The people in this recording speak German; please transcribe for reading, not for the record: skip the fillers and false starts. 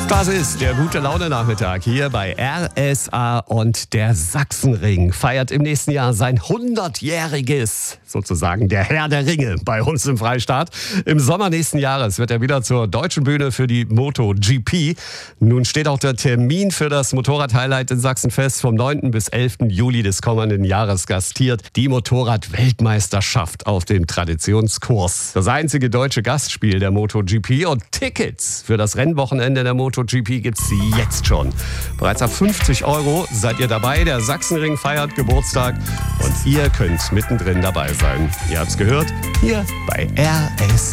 Das ist der Gute-Laune-Nachmittag hier bei RSA, und der Sachsenring feiert im nächsten Jahr sein 100-jähriges, sozusagen der Herr der Ringe bei uns im Freistaat. Im Sommer nächsten Jahres wird er wieder zur deutschen Bühne für die MotoGP. Nun steht auch der Termin für das Motorrad-Highlight in Sachsen fest. Vom 9. bis 11. Juli des kommenden Jahres gastiert die Motorrad-Weltmeisterschaft auf dem Traditionskurs. Das einzige deutsche Gastspiel der MotoGP, und Tickets für das Rennwochenende der MotoGP gibt's jetzt schon. Bereits ab 50 € seid ihr dabei. Der Sachsenring feiert Geburtstag und ihr könnt mittendrin dabei sein. Ihr habt's gehört, hier bei RSA.